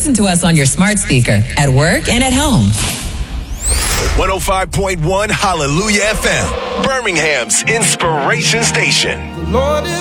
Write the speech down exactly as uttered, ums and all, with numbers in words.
listen to us on your smart speaker, at work, and at home. one oh five point one Hallelujah F M, Birmingham's inspiration station. Lord is